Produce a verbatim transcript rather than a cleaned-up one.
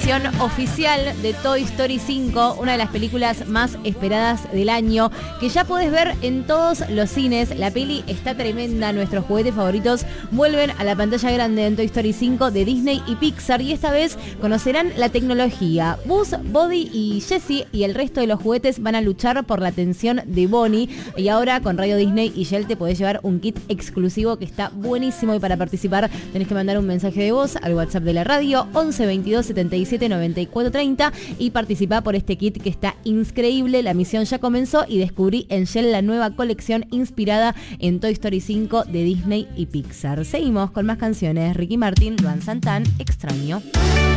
versión oficial de Toy Story cinco, una de las películas más esperadas del año, que ya podés ver en todos los cines. La peli está tremenda, nuestros juguetes favoritos vuelven a la pantalla grande en Toy Story cinco de Disney y Pixar, y esta vez conocerán la tecnología. Buzz, Buddy y Jessie y el resto de los juguetes van a luchar por la atención de Bonnie, y ahora con Radio Disney y Shell te podés llevar un kit exclusivo que está buenísimo, y para participar tenés que mandar un mensaje de voz al WhatsApp de la radio once veintidós setenta y siete noventa y cuatro treinta y participá por este kit que está increíble. La misión ya comenzó y descubrí en Shell la nueva colección inspirada en Toy Story cinco de Disney y Pixar. Seguimos con más canciones. Ricky Martin, Luan Santana, Extraño.